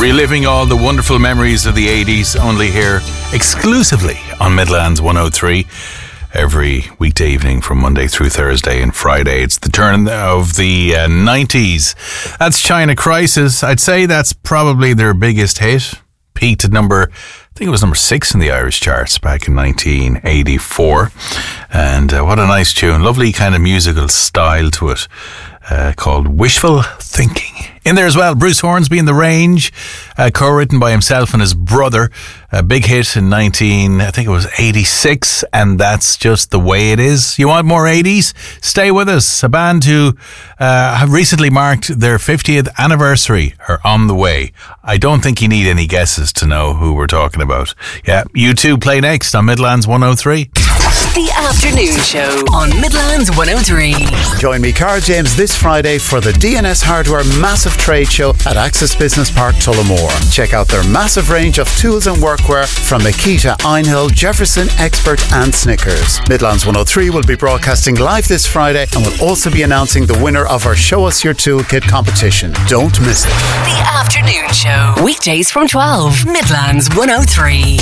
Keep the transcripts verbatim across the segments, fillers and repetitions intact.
Reliving all the wonderful memories of the eighties, only here exclusively on Midlands one oh three. Every weekday evening from Monday through Thursday and Friday. It's the turn of the uh, nineties. That's China Crisis. I'd say that's probably their biggest hit. Peaked at number, I think it was number six in the Irish charts back in nineteen eighty-four. And uh, what a nice tune. Lovely kind of musical style to it. Uh, called Wishful Thinking. In there as well, Bruce Hornsby in The Range, uh, co-written by himself and his brother. A big hit in nineteen, I think it was eighty-six, and that's just the way it is. You want more eighties? Stay with us. A band who uh, have recently marked their fiftieth anniversary are on the way. I don't think you need any guesses to know who we're talking about. Yeah, U two play next on Midlands one oh three. The Afternoon Show on Midlands one oh three. Join me, Carl James, this Friday for the D N S Hardware Massive Trade Show at Access Business Park, Tullamore. Check out their massive range of tools and workwear from Makita, Einhill, Jefferson, Expert and Snickers. Midlands one oh three will be broadcasting live this Friday and will also be announcing the winner of our Show Us Your Toolkit competition. Don't miss it. The Afternoon Show. Weekdays from twelve. Midlands one oh three.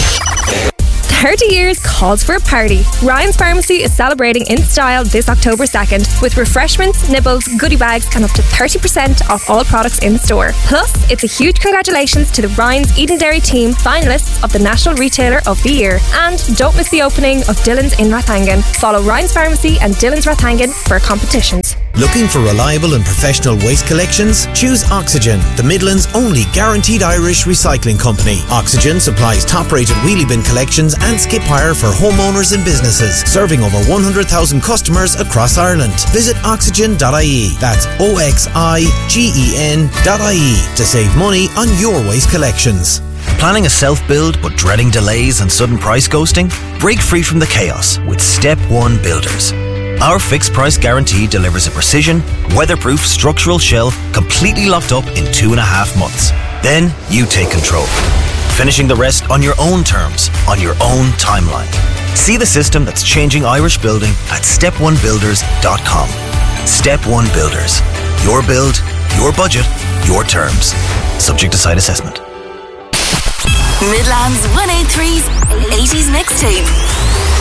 thirty years calls for a party. Ryan's Pharmacy is celebrating in style this October second with refreshments, nibbles, goodie bags and up to thirty percent off all products in the store. Plus, it's a huge congratulations to the Ryan's Eden Dairy team, finalists of the National Retailer of the Year. And don't miss the opening of Dillon's in Rathangan. Follow Ryan's Pharmacy and Dillon's Rathangan for competitions. Looking for reliable and professional waste collections? Choose Oxygen, the Midlands' only guaranteed Irish recycling company. Oxygen supplies top-rated wheelie bin collections and skip hire for homeowners and businesses, serving over one hundred thousand customers across Ireland. Visit oxygen dot I E, that's O X I G E N dot I E, to save money on your waste collections. Planning a self-build but dreading delays and sudden price ghosting? Break free from the chaos with Step one Builders. Our fixed price guarantee delivers a precision, weatherproof structural shell completely locked up in two and a half months. Then you take control, finishing the rest on your own terms, on your own timeline. See the system that's changing Irish building at step one builders dot com. Step one Builders. Your build, your budget, your terms. Subject to site assessment. Midlands one oh three's eighties mixtape.